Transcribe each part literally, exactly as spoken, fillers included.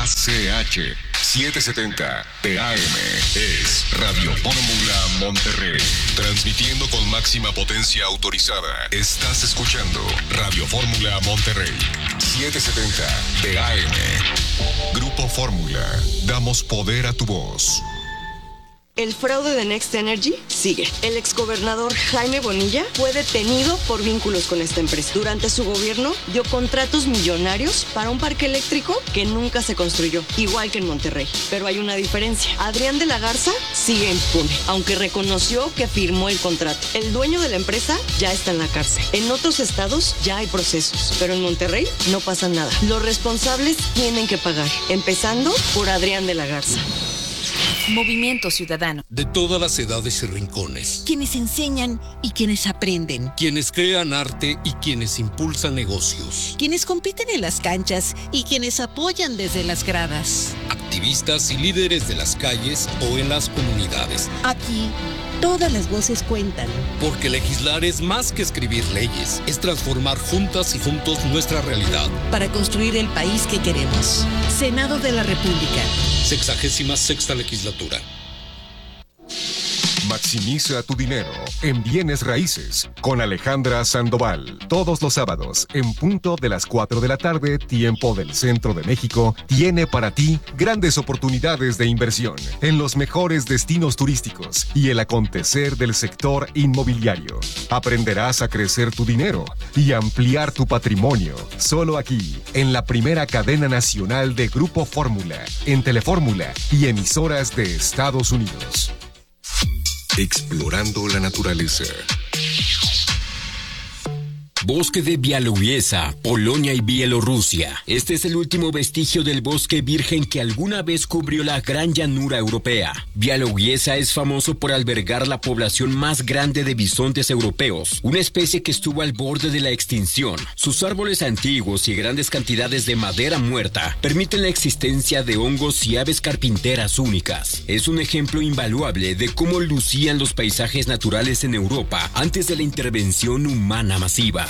C H setecientos setenta P A M es Radio Fórmula Monterrey. Transmitiendo con máxima potencia autorizada. Estás escuchando Radio Fórmula Monterrey. setecientos setenta P A M. Grupo Fórmula. Damos poder a tu voz. El fraude de Next Energy sigue. El exgobernador Jaime Bonilla fue detenido por vínculos con esta empresa. Durante su gobierno dio contratos millonarios para un parque eléctrico que nunca se construyó, igual que en Monterrey. Pero hay una diferencia. Adrián de la Garza sigue impune, aunque reconoció que firmó el contrato. El dueño de la empresa ya está en la cárcel. En otros estados ya hay procesos, pero en Monterrey no pasa nada. Los responsables tienen que pagar, empezando por Adrián de la Garza. Movimiento Ciudadano. De todas las edades y rincones. Quienes enseñan y quienes aprenden. Quienes crean arte y quienes impulsan negocios. Quienes compiten en las canchas y quienes apoyan desde las gradas. Activistas y líderes de las calles o en las comunidades. Aquí, todas las voces cuentan. Porque legislar es más que escribir leyes. Es transformar juntas y juntos nuestra realidad. Para construir el país que queremos. Senado de la República. Sexagésima sexta legislatura. Maximiza tu dinero en bienes raíces con Alejandra Sandoval. Todos los sábados, en punto de las cuatro de la tarde, tiempo del centro de México, tiene para ti grandes oportunidades de inversión en los mejores destinos turísticos y el acontecer del sector inmobiliario. Aprenderás a crecer tu dinero y ampliar tu patrimonio. Solo aquí, en la primera cadena nacional de Grupo Fórmula, en Telefórmula y emisoras de Estados Unidos. Explorando la naturaleza. Bosque de Białowieża, Polonia y Bielorrusia. Este es el último vestigio del bosque virgen que alguna vez cubrió la gran llanura europea. Białowieża es famoso por albergar la población más grande de bisontes europeos, una especie que estuvo al borde de la extinción. Sus árboles antiguos y grandes cantidades de madera muerta permiten la existencia de hongos y aves carpinteras únicas. Es un ejemplo invaluable de cómo lucían los paisajes naturales en Europa antes de la intervención humana masiva.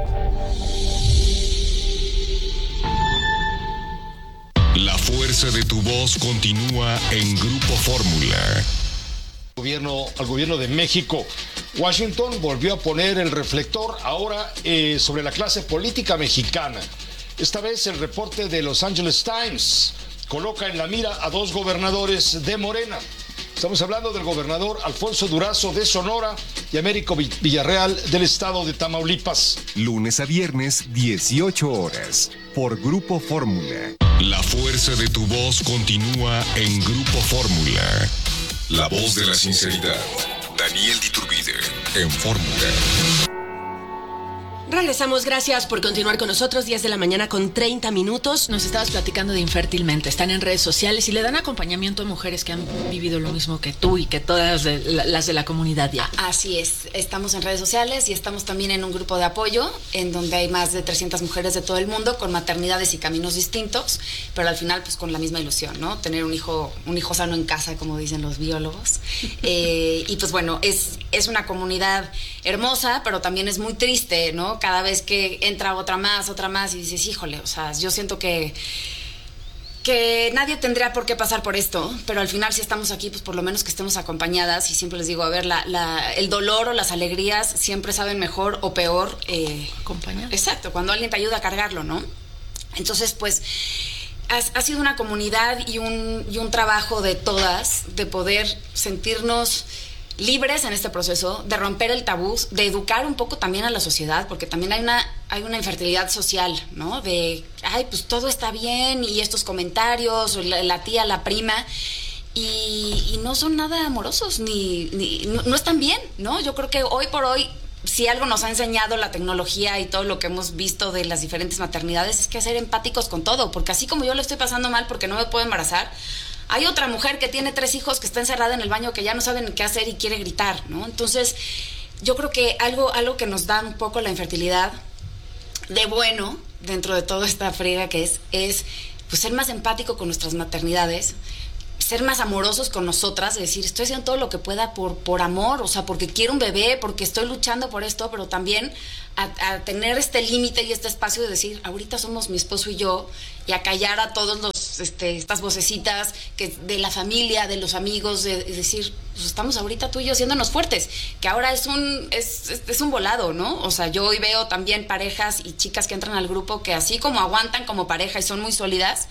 La fuerza de tu voz continúa en Grupo Fórmula. Gobierno, al gobierno de México. Washington volvió a poner el reflector ahora eh, sobre la clase política mexicana. Esta vez el reporte de Los Angeles Times coloca en la mira a dos gobernadores de Morena. Estamos hablando del gobernador Alfonso Durazo de Sonora y Américo Villarreal del estado de Tamaulipas. Lunes a viernes, dieciocho horas, por Grupo Fórmula. La fuerza de tu voz continúa en Grupo Fórmula. La voz de la sinceridad. Daniel Diturbide, en Fórmula. Regresamos, gracias por continuar con nosotros. diez de la mañana con treinta minutos. Nos estabas platicando de Infértilmente. Están en redes sociales y le dan acompañamiento a mujeres que han vivido lo mismo que tú y que todas de, la, las de la comunidad ya. Así es, estamos en redes sociales y estamos también en un grupo de apoyo en donde hay más de trescientas mujeres de todo el mundo con maternidades y caminos distintos, pero al final pues con la misma ilusión, ¿no? Tener un hijo, un hijo sano en casa, como dicen los biólogos. Eh, y pues bueno, es, es una comunidad hermosa, pero también es muy triste, ¿no? Cada vez que entra otra más, otra más y dices, híjole, o sea, yo siento que que nadie tendría por qué pasar por esto, pero al final si estamos aquí, pues por lo menos que estemos acompañadas. Y siempre les digo, a ver, la, la, el dolor o las alegrías siempre saben mejor o peor eh, acompañar. Exacto, cuando alguien te ayuda a cargarlo, ¿no? Entonces, pues ha, ha sido una comunidad y un, y un trabajo de todas, de poder sentirnos libres en este proceso, de romper el tabú, de educar un poco también a la sociedad, porque también hay una, hay una infertilidad social, ¿no? De, ay, pues todo está bien, y estos comentarios, la, la tía, la prima, y, y no son nada amorosos, ni, ni no, no están bien, ¿no? Yo creo que hoy por hoy, si algo nos ha enseñado la tecnología y todo lo que hemos visto de las diferentes maternidades, es que ser empáticos con todo, porque así como yo lo estoy pasando mal porque no me puedo embarazar, hay otra mujer que tiene tres hijos que está encerrada en el baño que ya no saben qué hacer y quiere gritar, ¿no? Entonces, yo creo que algo, algo que nos da un poco la infertilidad de bueno, dentro de toda esta friega que es, es pues ser más empático con nuestras maternidades, ser más amorosos con nosotras, es decir, estoy haciendo todo lo que pueda por, por amor, o sea, porque quiero un bebé, porque estoy luchando por esto, pero también a, a tener este límite y este espacio de decir, ahorita somos mi esposo y yo, y a callar a todos los estas, este, estas vocecitas que de la familia, de los amigos, de, de decir, pues estamos ahorita tú y yo haciéndonos fuertes, que ahora es un, es, es, es un volado, ¿no? O sea, yo hoy veo también parejas y chicas que entran al grupo que así como aguantan como pareja y son muy sólidas,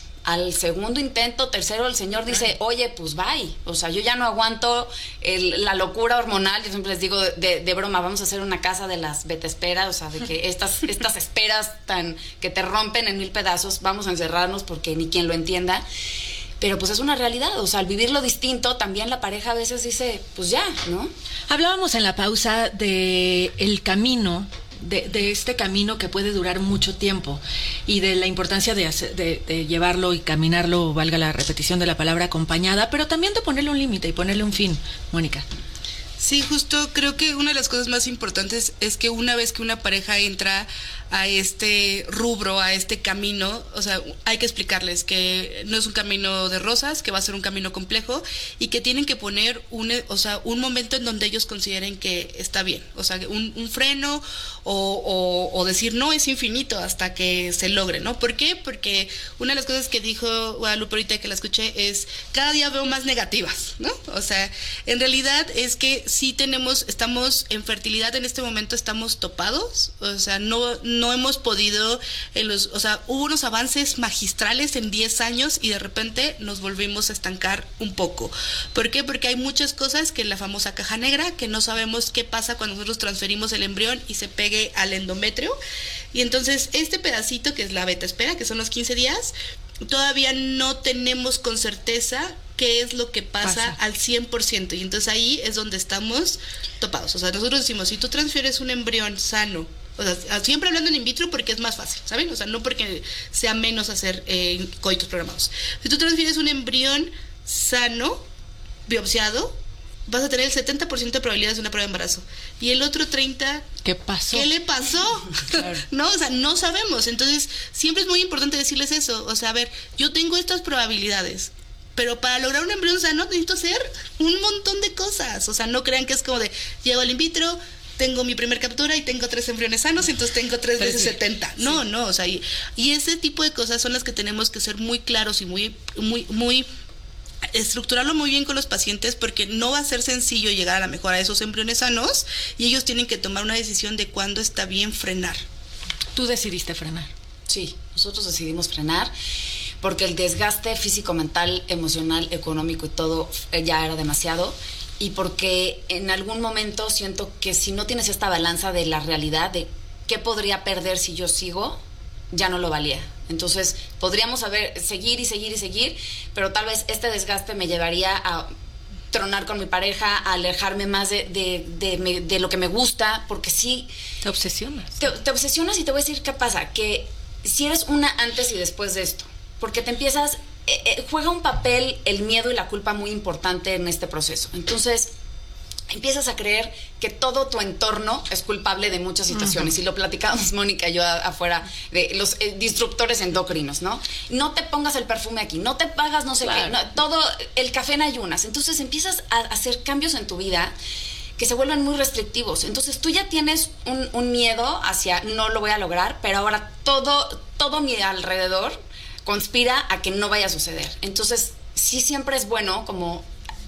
al segundo intento, tercero, el señor dice, oye, pues bye, o sea, yo ya no aguanto el, la locura hormonal. Yo siempre les digo de, de broma, vamos a hacer una casa de las betesperas, o sea, de que estas, estas esperas tan que te rompen en mil pedazos, vamos a encerrarnos porque ni quien lo entienda. Pero pues es una realidad, o sea, al vivirlo distinto, también la pareja a veces dice, pues ya, ¿no? Hablábamos en la pausa de el camino, de, de este camino que puede durar mucho tiempo y de la importancia de, hacer, de, de llevarlo y caminarlo, valga la repetición de la palabra, acompañada, pero también de ponerle un límite y ponerle un fin, Mónica. Sí, justo creo que una de las cosas más importantes es que una vez que una pareja entra a este rubro, a este camino, o sea, hay que explicarles que no es un camino de rosas, que va a ser un camino complejo y que tienen que poner un, o sea, un momento en donde ellos consideren que está bien, o sea, un, un freno o, o, o decir no es infinito hasta que se logre, ¿no? ¿Por qué? Porque una de las cosas que dijo Guadalupe ahorita que la escuché es cada día veo más negativas, ¿no? O sea, en realidad es que sí tenemos, estamos en fertilidad en este momento, estamos topados, o sea, no, no hemos podido, en los, o sea, hubo unos avances magistrales en diez años y de repente nos volvimos a estancar un poco. ¿Por qué? Porque hay muchas cosas que en la famosa caja negra, que no sabemos qué pasa cuando nosotros transferimos el embrión y se pegue al endometrio. Y entonces este pedacito que es la beta espera, que son los quince días, todavía no tenemos con certeza qué es lo que pasa, pasa al cien por ciento. Y entonces ahí es donde estamos topados. O sea, nosotros decimos, si tú transfieres un embrión sano, o sea, siempre hablando en in vitro porque es más fácil, ¿saben? O sea, no porque sea menos hacer eh, coitos programados. Si tú transfieres un embrión sano, biopsiado, vas a tener el setenta por ciento de probabilidades de una prueba de embarazo. Y el otro treinta por ciento, ¿qué pasó? ¿Qué le pasó? Claro. No, o sea, no sabemos. Entonces, siempre es muy importante decirles eso. O sea, a ver, yo tengo estas probabilidades, pero para lograr un embrión sano necesito hacer un montón de cosas. O sea, no crean que es como de, llego al in vitro, tengo mi primer captura y tengo tres embriones sanos, entonces tengo tres veces setenta. No, sí. no, o sea, y, y ese tipo de cosas son las que tenemos que ser muy claros y muy, muy, muy, estructurarlo muy bien con los pacientes, porque no va a ser sencillo llegar a la mejora de esos embriones sanos y ellos tienen que tomar una decisión de cuándo está bien frenar. ¿Tú decidiste frenar? Sí, nosotros decidimos frenar porque el desgaste físico, mental, emocional, económico y todo ya era demasiado. Y porque en algún momento siento que si no tienes esta balanza de la realidad, de qué podría perder si yo sigo, ya no lo valía. Entonces, podríamos haber, seguir y seguir y seguir, pero tal vez este desgaste me llevaría a tronar con mi pareja, a alejarme más de, de, de, de, de lo que me gusta, porque sí... Te obsesionas. Te, te obsesionas y te voy a decir qué pasa, que si eres una antes y después de esto, porque te empiezas... Eh, eh, juega un papel el miedo y la culpa muy importante en este proceso. Entonces empiezas a creer que todo tu entorno es culpable de muchas situaciones. Uh-huh. Y lo platicábamos Mónica y yo a, afuera de los eh, disruptores endocrinos, ¿no? No te pongas el perfume aquí, no te pagas no sé claro. qué, no, todo el café en ayunas. Entonces empiezas a hacer cambios en tu vida que se vuelven muy restrictivos. Entonces tú ya tienes un, un miedo hacia no lo voy a lograr, pero ahora todo, todo mi alrededor conspira a que no vaya a suceder. Entonces, sí siempre es bueno como,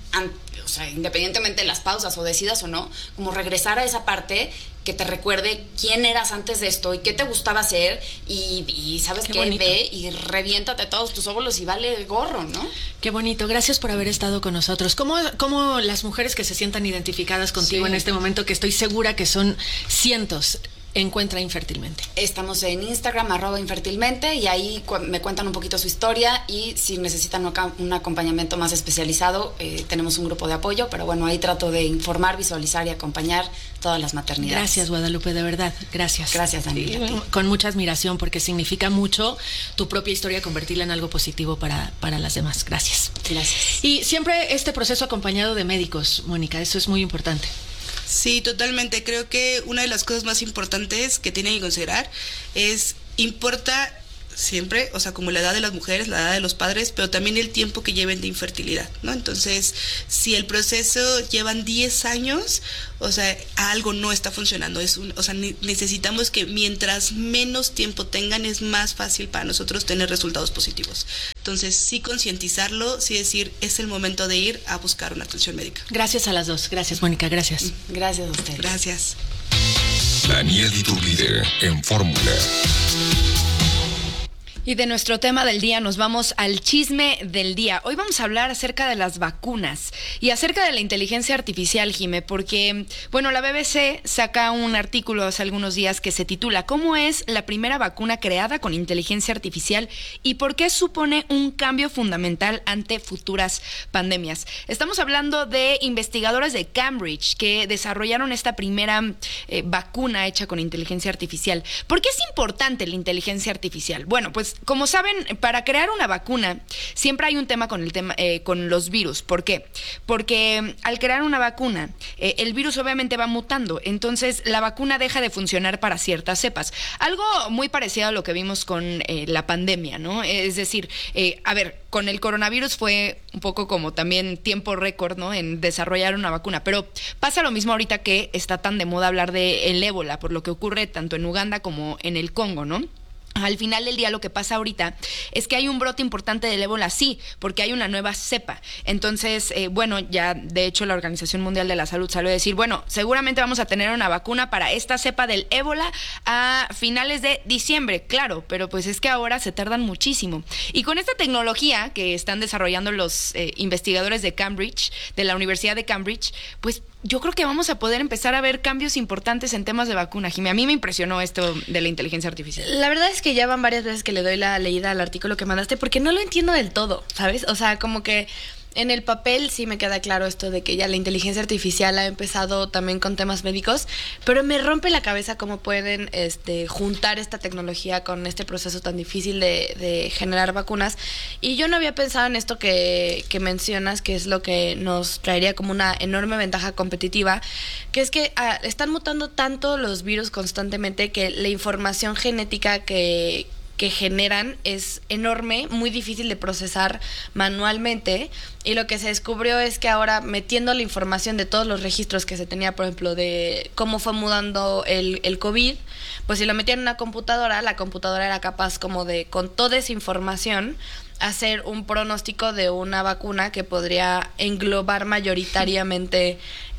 o sea, independientemente de las pausas o decidas o no, como regresar a esa parte que te recuerde quién eras antes de esto y qué te gustaba hacer y, y sabes qué, qué ve y reviéntate todos tus óvulos y vale gorro, ¿no? Qué bonito, gracias por haber estado con nosotros. ¿Cómo, cómo las mujeres que se sientan identificadas contigo sí. en este momento, que estoy segura que son cientos, encuentra Infértilmente? Estamos en Instagram, arroba Infértilmente, y ahí cu- me cuentan un poquito su historia, y si necesitan un acompañamiento más especializado, eh, tenemos un grupo de apoyo, pero bueno, ahí trato de informar, visualizar y acompañar todas las maternidades. Gracias, Guadalupe, de verdad, gracias. Gracias, Daniela. Sí, con mucha admiración, porque significa mucho tu propia historia, convertirla en algo positivo para, para las demás. Gracias. Gracias. Y siempre este proceso acompañado de médicos, Mónica, eso es muy importante. Sí, totalmente. Creo que una de las cosas más importantes que tienen que considerar es, importa siempre, o sea, como la edad de las mujeres, la edad de los padres, pero también el tiempo que lleven de infertilidad, ¿no? Entonces, si el proceso llevan diez años, o sea, algo no está funcionando. Es un, o sea, ne- necesitamos que mientras menos tiempo tengan, es más fácil para nosotros tener resultados positivos. Entonces, sí concientizarlo, sí decir, es el momento de ir a buscar una atención médica. Gracias a las dos. Gracias, Mónica. Gracias. Gracias a ustedes. Gracias. Daniel Iturride en Fórmula. Y de nuestro tema del día nos vamos al chisme del día. Hoy vamos a hablar acerca de las vacunas y acerca de la inteligencia artificial, Jime, porque, bueno, la B B C saca un artículo hace algunos días que se titula ¿Cómo es la primera vacuna creada con inteligencia artificial y por qué supone un cambio fundamental ante futuras pandemias? Estamos hablando de investigadores de Cambridge que desarrollaron esta primera eh, vacuna hecha con inteligencia artificial. ¿Por qué es importante la inteligencia artificial? Bueno, pues como saben, para crear una vacuna siempre hay un tema con el tema eh, con los virus. ¿Por qué? Porque al crear una vacuna, eh, el virus obviamente va mutando, entonces la vacuna deja de funcionar para ciertas cepas. Algo muy parecido a lo que vimos con eh, la pandemia, ¿no? Es decir, eh, a ver, con el coronavirus fue un poco como también tiempo récord, ¿no? En desarrollar una vacuna, pero pasa lo mismo ahorita que está tan de moda hablar de el ébola, por lo que ocurre tanto en Uganda como en el Congo, ¿no? Al final del día lo que pasa ahorita es que hay un brote importante del ébola, sí, porque hay una nueva cepa. Entonces, eh, bueno, ya de hecho la Organización Mundial de la Salud salió a decir, bueno, seguramente vamos a tener una vacuna para esta cepa del ébola a finales de diciembre, claro, pero pues es que ahora se tardan muchísimo. Y con esta tecnología que están desarrollando los eh, investigadores de Cambridge, de la Universidad de Cambridge, pues yo creo que vamos a poder empezar a ver cambios importantes en temas de vacuna, Jimmy. A mí me impresionó esto de la inteligencia artificial. La verdad es que ya van varias veces que le doy la leída al artículo que mandaste porque no lo entiendo del todo, ¿sabes? O sea, como que en el papel sí me queda claro esto de que ya la inteligencia artificial ha empezado también con temas médicos, pero me rompe la cabeza cómo pueden este, juntar esta tecnología con este proceso tan difícil de, de generar vacunas. Y yo no había pensado en esto que, que mencionas, que es lo que nos traería como una enorme ventaja competitiva, que es que ah, están mutando tanto los virus constantemente que la información genética que... que generan es enorme, muy difícil de procesar manualmente, y lo que se descubrió es que ahora metiendo la información de todos los registros que se tenía, por ejemplo, de cómo fue mudando el, el COVID, pues si lo metían en una computadora, la computadora era capaz como de, con toda esa información, hacer un pronóstico de una vacuna que podría englobar mayoritariamente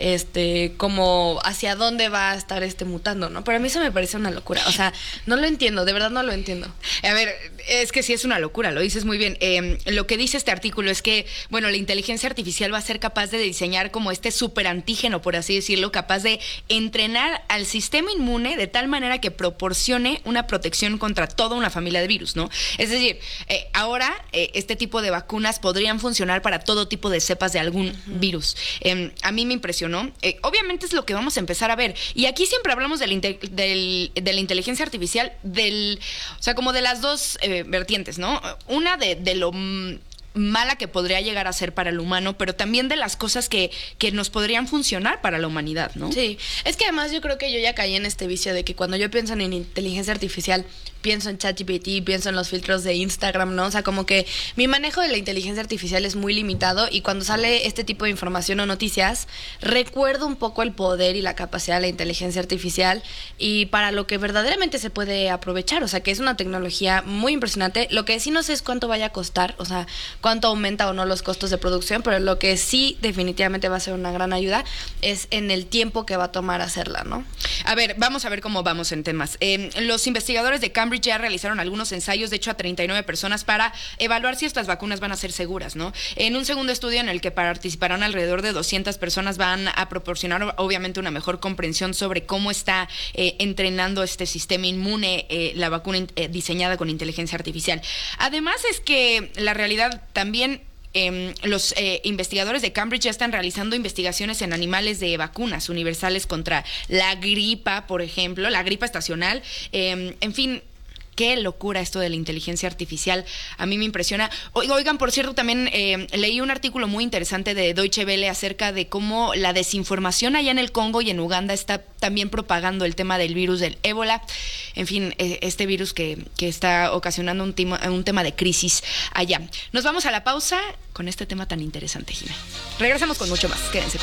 este como hacia dónde va a estar este mutando, ¿no? Pero a mí eso me parece una locura, o sea, no lo entiendo, de verdad no lo entiendo. A ver, es que sí es una locura, lo dices muy bien. Eh, lo que dice este artículo es que, bueno, la inteligencia artificial va a ser capaz de diseñar como este superantígeno, por así decirlo, capaz de entrenar al sistema inmune de tal manera que proporcione una protección contra toda una familia de virus, ¿no? Es decir, eh, ahora eh, este tipo de vacunas podrían funcionar para todo tipo de cepas de algún uh-huh. virus. Eh, a mí me impresionó. Eh, obviamente es lo que vamos a empezar a ver. Y aquí siempre hablamos de la, inte- del, de la inteligencia artificial, del, o sea, como de las dos eh, vertientes, ¿no? Una de, de lo m- mala que podría llegar a ser para el humano, pero también de las cosas que, que nos podrían funcionar para la humanidad, ¿no? Sí, es que además yo creo que yo ya caí en este vicio de que cuando yo pienso en inteligencia artificial, pienso en ChatGPT, pienso en los filtros de Instagram, ¿no? O sea, como que mi manejo de la inteligencia artificial es muy limitado, y cuando sale este tipo de información o noticias, recuerdo un poco el poder y la capacidad de la inteligencia artificial y para lo que verdaderamente se puede aprovechar. O sea, que es una tecnología muy impresionante. Lo que sí no sé es cuánto vaya a costar, o sea, cuánto aumenta o no los costos de producción, pero lo que sí definitivamente va a ser una gran ayuda es en el tiempo que va a tomar hacerla, ¿no? A ver, vamos a ver cómo vamos en temas. Eh, los investigadores de Cambridge ya realizaron algunos ensayos, de hecho a treinta y nueve personas, para evaluar si estas vacunas van a ser seguras, ¿no? En un segundo estudio en el que participarán alrededor de doscientas personas, van a proporcionar obviamente una mejor comprensión sobre cómo está eh, entrenando este sistema inmune eh, la vacuna eh, diseñada con inteligencia artificial. Además es que la realidad también... Eh, los eh, investigadores de Cambridge ya están realizando investigaciones en animales de vacunas universales contra la gripa, por ejemplo, la gripa estacional. Eh, en fin, Qué locura esto de la inteligencia artificial. A mí me impresiona. Oigan, por cierto, también eh, leí un artículo muy interesante de Deutsche Welle acerca de cómo la desinformación allá en el Congo y en Uganda está también propagando el tema del virus del ébola. En fin, eh, este virus que, que está ocasionando un, tema, un tema de crisis allá. Nos vamos a la pausa con este tema tan interesante, Jimé. Regresamos con mucho más. Quédense.